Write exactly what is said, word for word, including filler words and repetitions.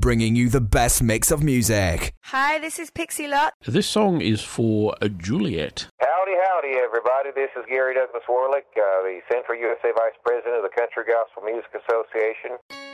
bringing you the best mix of music. Hi, this is Pixie Lott. This song is for uh, Juliet. Howdy, howdy, everybody. This is Gary Douglas Warlick, uh, the Central U S A Vice President of the Country Gospel Music Association.